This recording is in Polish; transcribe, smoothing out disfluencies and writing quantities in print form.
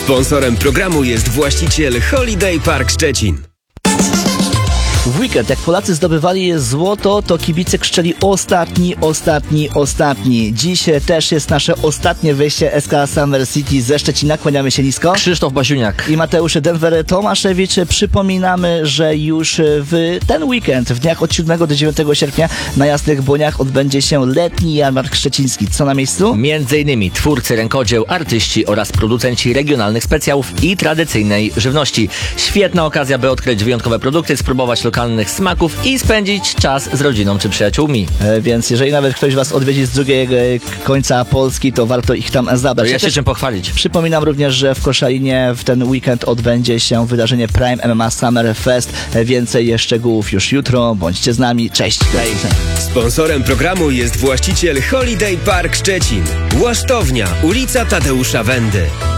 Sponsorem programu jest właściciel Holiday Park Szczecin. W weekend, jak Polacy zdobywali złoto, to kibice krzyczeli ostatni. Dziś też jest nasze ostatnie wejście SK Summer City ze Szczecina. Kłaniamy się nisko. Krzysztof Basiuniak I Mateusz Denver Tomaszewicz. Przypominamy, że już w ten weekend, w dniach od 7 do 9 sierpnia na Jasnych Błoniach odbędzie się letni jarmark szczeciński. Co na miejscu? Między innymi twórcy rękodzieł, artyści oraz producenci regionalnych specjałów i tradycyjnej żywności. Świetna okazja, by odkryć wyjątkowe produkty, spróbować lokalnych smaków i spędzić czas z rodziną czy przyjaciółmi. Więc jeżeli nawet ktoś was odwiedzi z drugiego końca Polski, to warto ich tam zabrać. Ja się czym pochwalić. Przypominam również, że w Koszalinie w ten weekend odbędzie się wydarzenie Prime MMA Summer Fest. Więcej szczegółów już jutro. Bądźcie z nami. Cześć. Sponsorem programu jest właściciel Holiday Park Szczecin. Łasztownia, ulica Tadeusza Wendy.